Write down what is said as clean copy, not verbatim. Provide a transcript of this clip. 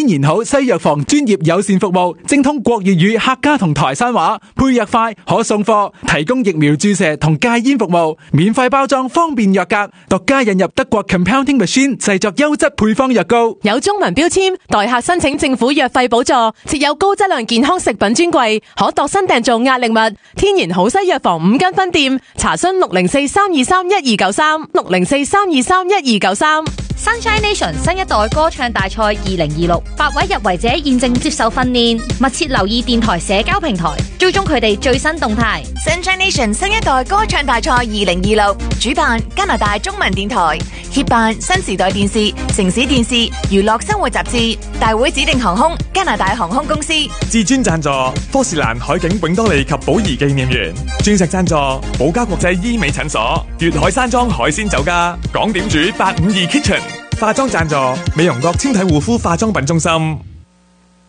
天然好西藥房專業友善服務，精通國粵語、客家同台山話，配藥快，可送貨，提供疫苗注射同戒煙服務，免費包裝，方便藥格，獨家引入德國 Compounding Machine 製作優質配方藥膏， 有中文標籤，代客申請政府藥費補助，設有高質量健康食品專櫃，可度身訂造壓力物。天然好西藥房5間分店，查詢604-323-1293，604-323-1293。 Sunshine Nation 新一代歌唱大賽2026，8位入圍者現正接受訓練，密切留意電台社交平台，追蹤佢哋最新動態。 Sunshine Nation 新一代歌唱大賽2026，主辦加拿大中文電台，協辦新時代電視、城市電視、娛樂生活雜誌，大會指定航空加拿大航空公司， 至尊贊助科士蘭海景永多利及寶儀紀念園，鑽石贊助寶嘉國際醫美診所，粵海山莊海鮮酒家，港點主852 Kitchen， 化妝贊助美容國纖體護膚化妝品中心。